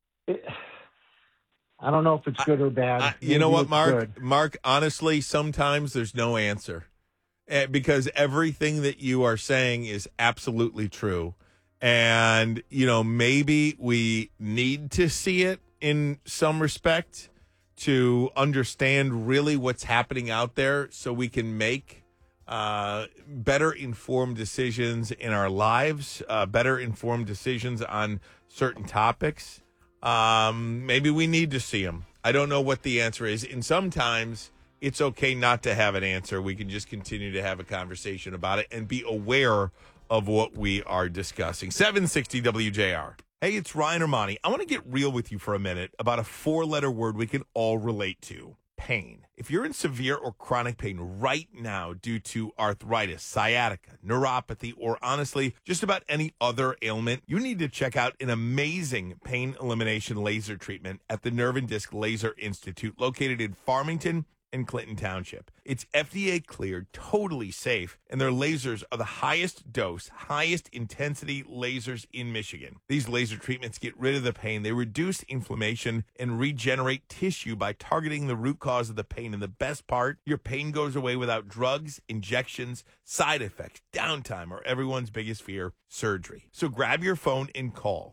I don't know if it's good or bad. You know what, Mark? Good. Mark, honestly, sometimes there's no answer because everything that you are saying is absolutely true. And, maybe we need to see it in some respect to understand really what's happening out there so we can make better informed decisions in our lives, better informed decisions on certain topics. Maybe we need to see them. I don't know what the answer is. And sometimes it's okay not to have an answer. We can just continue to have a conversation about it and be aware of what we are discussing. 760 WJR. Hey, it's Ryan Armani. I want to get real with you for a minute about a 4-letter word we can all relate to: pain. If you're in severe or chronic pain right now due to arthritis, sciatica, neuropathy, or honestly, just about any other ailment, you need to check out an amazing pain elimination laser treatment at the Nerve and Disc Laser Institute, located in Farmington and Clinton Township. It's FDA cleared, totally safe, and their lasers are the highest dose, highest intensity lasers in Michigan. These laser treatments get rid of the pain. They reduce inflammation and regenerate tissue by targeting the root cause of the pain. And the best part, your pain goes away without drugs, injections, side effects, downtime, or everyone's biggest fear, surgery. So grab your phone and call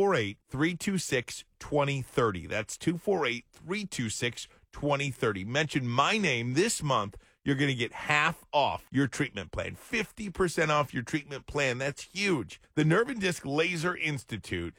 248-326-2030. That's 248-326-2030. Mention my name this month. You're going to get half off your treatment plan. 50% off your treatment plan. That's huge. The Nerve and Disc Laser Institute.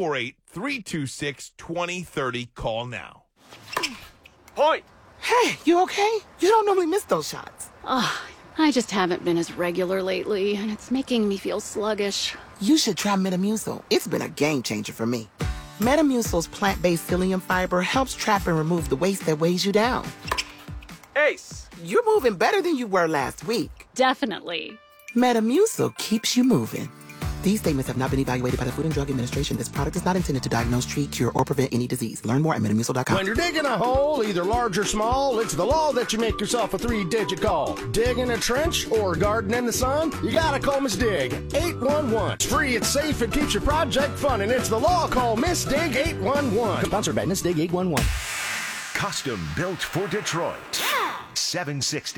248-326-2030. Call now. Point. Hey, you okay? You don't normally miss those shots. I just haven't been as regular lately, and it's making me feel sluggish. You should try Metamucil. It's been a game changer for me. Metamucil's plant-based psyllium fiber helps trap and remove the waste that weighs you down. Ace, you're moving better than you were last week. Definitely. Metamucil keeps you moving. These statements have not been evaluated by the Food and Drug Administration. This product is not intended to diagnose, treat, cure, or prevent any disease. Learn more at Metamucil.com. When you're digging a hole, either large or small, it's the law that you make yourself a 3-digit call. Dig in a trench or garden in the sun, you gotta call Miss Dig. 811. It's free, it's safe, it keeps your project fun, and it's the law. Call Miss Dig 811. Sponsored by Miss Dig 811. Custom built for Detroit. 760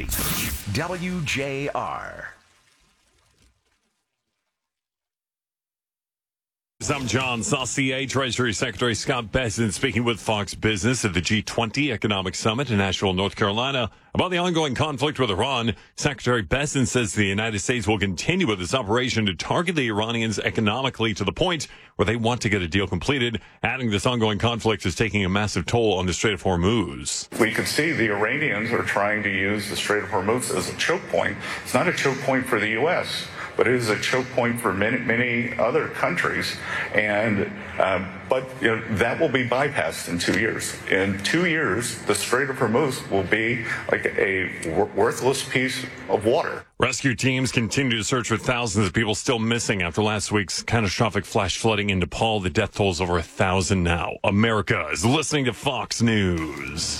WJR. I'm John Saucier. Treasury Secretary Scott Bessent speaking with Fox Business at the G20 Economic Summit in Nashville, North Carolina about the ongoing conflict with Iran. Secretary Bessent says the United States will continue with this operation to target the Iranians economically to the point where they want to get a deal completed, adding this ongoing conflict is taking a massive toll on the Strait of Hormuz. We can see the Iranians are trying to use the Strait of Hormuz as a choke point. It's not a choke point for the U.S., but it is a choke point for many other countries. And but that will be bypassed in 2 years. In 2 years, the Strait of Hormuz will be like a worthless piece of water. Rescue teams continue to search for thousands of people still missing after last week's catastrophic flash flooding in Nepal. The death toll is over 1,000 now. America is listening to Fox News.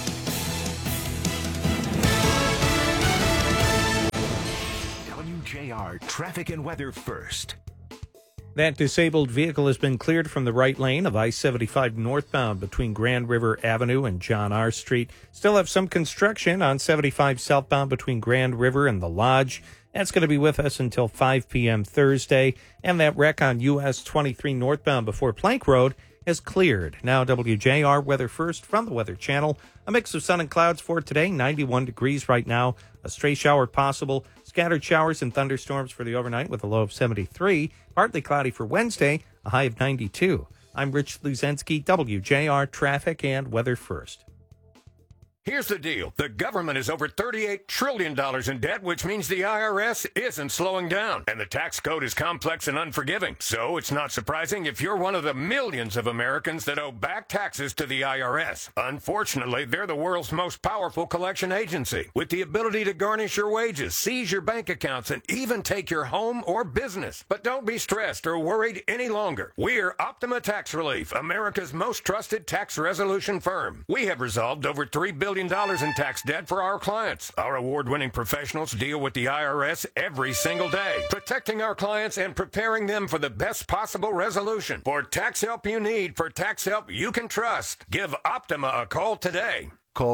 WJR Traffic and Weather first. That disabled vehicle has been cleared from the right lane of I-75 northbound between Grand River Avenue and John R. Street. Still have some construction on 75 southbound between Grand River and the Lodge. That's going to be with us until 5 p.m. Thursday. And that wreck on US 23 northbound before Plank Road has cleared. Now WJR weather first from the Weather Channel. A mix of sun and clouds for today, 91 degrees right now. A stray shower possible. Scattered showers and thunderstorms for the overnight with a low of 73. Partly cloudy for Wednesday, a high of 92. I'm Rich Luzensky, WJR Traffic and Weather First. Here's the deal. The government is over $38 trillion in debt, which means the IRS isn't slowing down. And the tax code is complex and unforgiving. So it's not surprising if you're one of the millions of Americans that owe back taxes to the IRS. Unfortunately, they're the world's most powerful collection agency, with the ability to garnish your wages, seize your bank accounts, and even take your home or business. But don't be stressed or worried any longer. We're Optima Tax Relief, America's most trusted tax resolution firm. We have resolved over $3 billion in tax debt for our clients. Our award-winning professionals deal with the IRS every single day, protecting our clients and preparing them for the best possible resolution. For tax help you need, for tax help you can trust, give Optima a call today. Call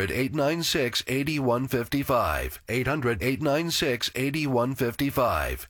800-896-8155. 800-896-8155.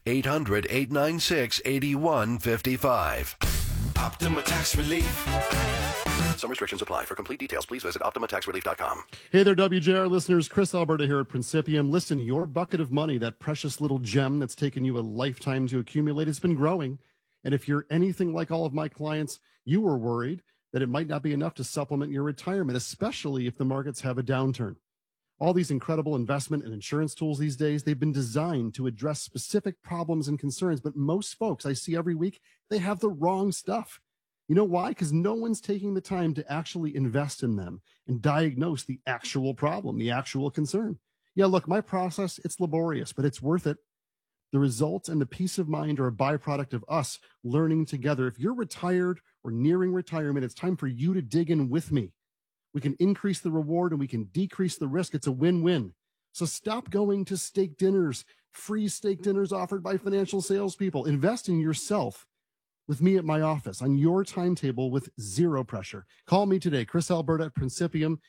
800-896-8155. Optima Tax Relief. Some restrictions apply. For complete details, please visit OptimaTaxRelief.com. Hey there, WJR listeners. Chris Alberta here at Principium. Listen, your bucket of money, that precious little gem that's taken you a lifetime to accumulate, has been growing. And if you're anything like all of my clients, you were worried that it might not be enough to supplement your retirement, especially if the markets have a downturn. All these incredible investment and insurance tools these days, they've been designed to address specific problems and concerns. But most folks I see every week, they have the wrong stuff. You know why? Because no one's taking the time to actually invest in them and diagnose the actual problem, the actual concern. Yeah, look, my process, it's laborious, but it's worth it. The results and the peace of mind are a byproduct of us learning together. If you're retired or nearing retirement, it's time for you to dig in with me. We can increase the reward and we can decrease the risk. It's a win-win. So stop going to steak dinners, free steak dinners offered by financial salespeople. Invest in yourself with me at my office on your timetable with zero pressure. Call me today, Chris Alberta at Principium,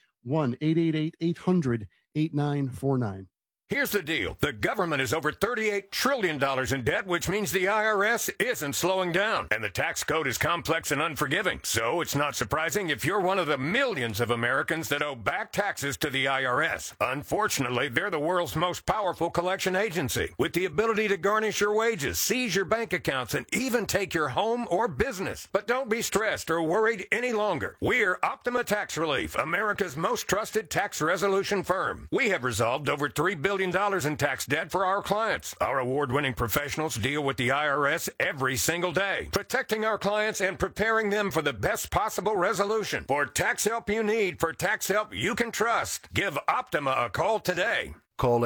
1-888-800-8949. Here's the deal. The government is over $38 trillion in debt, which means the IRS isn't slowing down. And the tax code is complex and unforgiving. So it's not surprising if you're one of the millions of Americans that owe back taxes to the IRS. Unfortunately, they're the world's most powerful collection agency, with the ability to garnish your wages, seize your bank accounts, and even take your home or business. But don't be stressed or worried any longer. We're Optima Tax Relief, America's most trusted tax resolution firm. We have resolved over $3 billion in tax debt for our clients. Our award-winning professionals deal with the IRS every single day, protecting our clients and preparing them for the best possible resolution. For tax help you need, for tax help you can trust, give Optima a call today. Call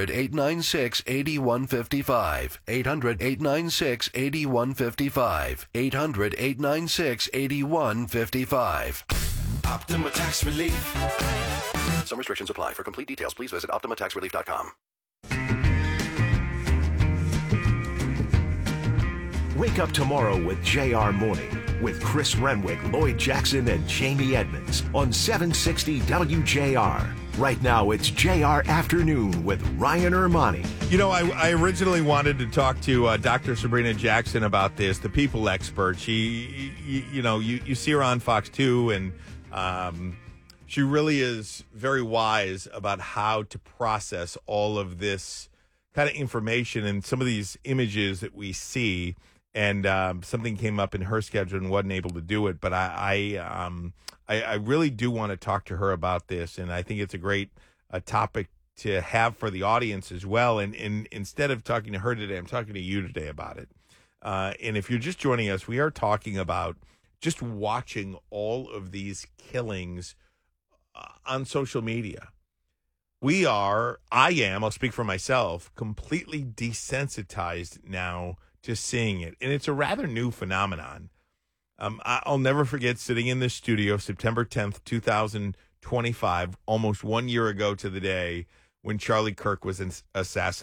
800-896-8155. 800-896-8155. 800-896-8155. Optima Tax Relief. Some restrictions apply. For complete details, please visit OptimaTaxRelief.com. Wake up tomorrow with JR Morning with Chris Renwick, Lloyd Jackson, and Jamie Edmonds on 760 WJR. Right now, it's JR Afternoon with Ryan Ermani. I originally wanted to talk to Dr. Sabrina Jackson about this, the people expert. She, you see her on Fox 2, and she really is very wise about how to process all of this kind of information and some of these images that we see. And something came up in her schedule and wasn't able to do it. But I really do want to talk to her about this, and I think it's a great topic to have for the audience as well. And instead of talking to her today, I'm talking to you today about it. And if you're just joining us, we are talking about just watching all of these killings on social media. I'll speak for myself, completely desensitized now to seeing it. And it's a rather new phenomenon. I'll never forget sitting in this studio September 10th, 2025, almost 1 year ago to the day, when Charlie Kirk was assassinated.